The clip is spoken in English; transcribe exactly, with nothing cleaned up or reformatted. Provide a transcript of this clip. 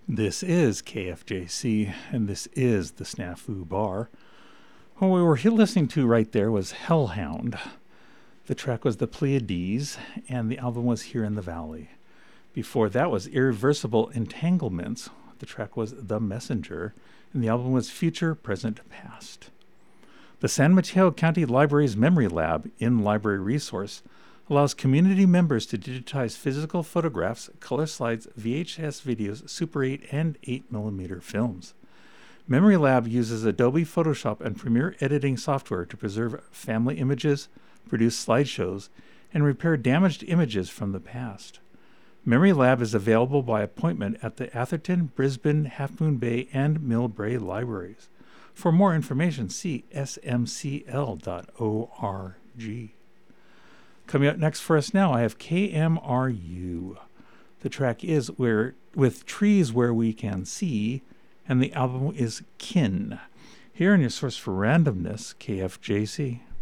This is K F J C, and this is the Snafu Bar. What we were listening to right there was Hellhound. The track was The Pleiades, and the album was Here in the Valley. Before that was Irreversible Entanglements. The track was The Messenger, and the album was Future, Present, Past. The San Mateo County Library's Memory Lab, in-library resource, allows community members to digitize physical photographs, color slides, V H S videos, Super eight, and eight millimeter films. Memory Lab uses Adobe Photoshop and Premiere editing software to preserve family images, produce slideshows, and repair damaged images from the past. Memory Lab is available by appointment at the Atherton, Brisbane, Half Moon Bay, and Millbrae libraries. For more information, see s m c l dot org. Coming up next for us now, I have K M R U. The track is Where With Trees Where We Can See, and the album is Kin. Here in your source for randomness, K F J C.